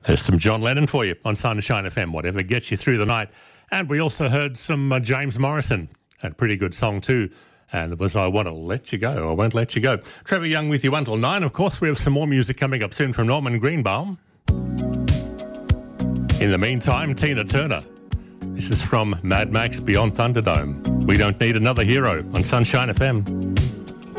There's some John Lennon for you on Sunshine FM, whatever gets you through the night. And we also heard some James Morrison, a pretty good song too. And it was I Want to Let You Go, I Won't Let You Go. Trevor Young with you until 9. Of course, we have some more music coming up soon from Norman Greenbaum. In the meantime, Tina Turner. This is from Mad Max Beyond Thunderdome. We Don't Need Another Hero on Sunshine FM.